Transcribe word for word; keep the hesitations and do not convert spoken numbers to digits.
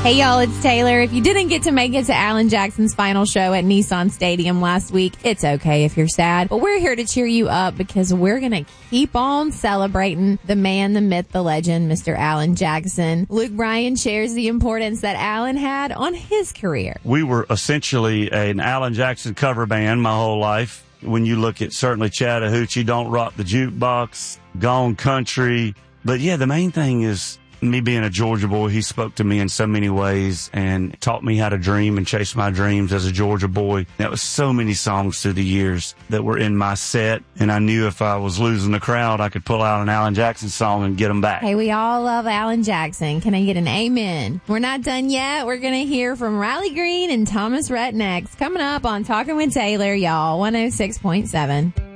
Hey y'all, it's Taylor. If you didn't get to make it to Alan Jackson's final show at Nissan Stadium last week, it's okay if you're sad, but we're here to cheer you up because we're gonna keep on celebrating the man, the myth, the legend, Mister Alan Jackson. Luke Bryan shares the importance that Alan had on his career. We were essentially an Alan Jackson cover band my whole life. When you look at certainly Chattahoochee, Don't Rock the Jukebox, Gone Country. But yeah, the main thing is me being a Georgia boy. He spoke to me in so many ways and taught me how to dream and chase my dreams as a Georgia boy. There was so many songs through the years that were in my set, and I knew if I was losing the crowd, I could pull out an Alan Jackson song and get them back. Hey, we all love Alan Jackson. Can I get an amen? We're not done yet. We're going to hear from Riley Green and Thomas Rhett next. Coming up on Talking with Taylor, y'all, one oh six point seven.